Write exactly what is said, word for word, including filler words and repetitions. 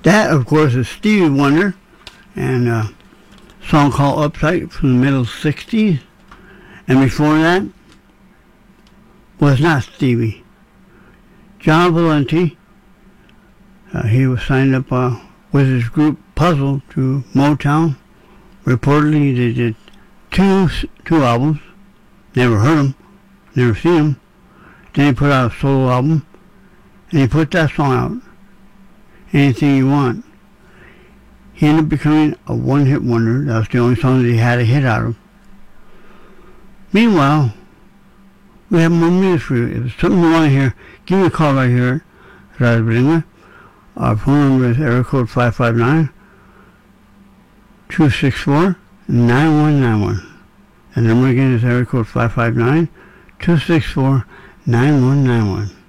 That, of course, is Stevie Wonder, and a song called Uptight from the middle sixties. And before that was not Stevie. John Valenti, uh, he was signed up uh, with his group Puzzle to Motown. Reportedly, they did two two albums. Never heard them, never seen them. Then he put out a solo album, and he put that song out, Anything You Want. He ended up becoming a one-hit wonder. That was the only song that he had a hit out of. Meanwhile, we have more music for you. If there's something you want to hear, give me a call right here at Radio Bilingüe. Our phone number is area code five five nine, two six four, nine one nine one. The number again is area code five five nine, two six four, nine one nine one.